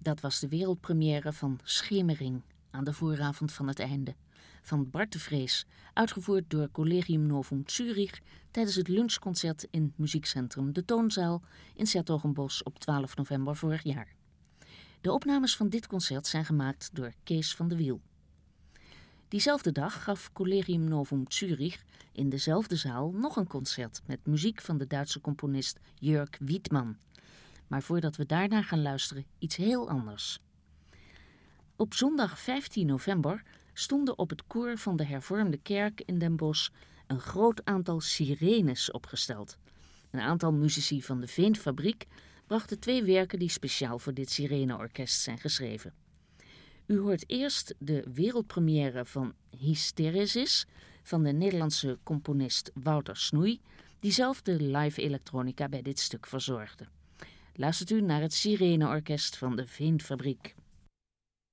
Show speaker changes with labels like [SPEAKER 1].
[SPEAKER 1] Dat was de wereldpremière van Schemering aan de vooravond van het einde. Van Bart de Vrees, uitgevoerd door Collegium Novum Zurich tijdens het lunchconcert in Muziekcentrum De Toonzaal in 's-Hertogenbosch op 12 november vorig jaar. De opnames van dit concert zijn gemaakt door Kees van de Wiel. Diezelfde dag gaf Collegium Novum Zurich in dezelfde zaal nog een concert met muziek van de Duitse componist Jörg Wiedmann. Maar voordat we daarnaar gaan luisteren, iets heel anders. Op zondag 15 november stonden op het koor van de Hervormde Kerk in Den Bosch een groot aantal sirenes opgesteld. Een aantal muzici van de Veenfabriek brachten 2 werken die speciaal voor dit sireneorkest zijn geschreven. U hoort eerst de wereldpremière van Hysteresis van de Nederlandse componist Wouter Snoei, die zelf de live elektronica bij dit stuk verzorgde. Luistert u naar het sireneorkest van de Veenfabriek.